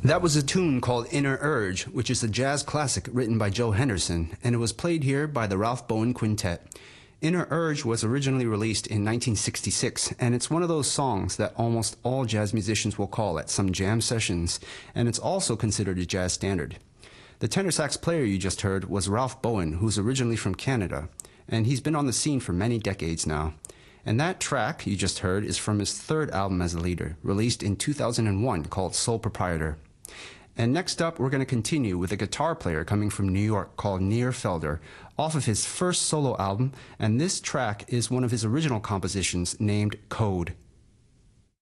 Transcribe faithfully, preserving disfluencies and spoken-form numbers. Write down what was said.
That was a tune called Inner Urge, which is a jazz classic written by Joe Henderson, and it was played here by the Ralph Bowen Quintet. Inner Urge was originally released in nineteen sixty-six, and it's one of those songs that almost all jazz musicians will call at some jam sessions, and it's also considered a jazz standard. The tenor sax player you just heard was Ralph Bowen, who's originally from Canada, and he's been on the scene for many decades now. And that track you just heard is from his third album as a leader, released in two thousand one, called Sole Proprietor. And next up, we're going to continue with a guitar player coming from New York called Nir Felder, off of his first solo album, and this track is one of his original compositions named Code.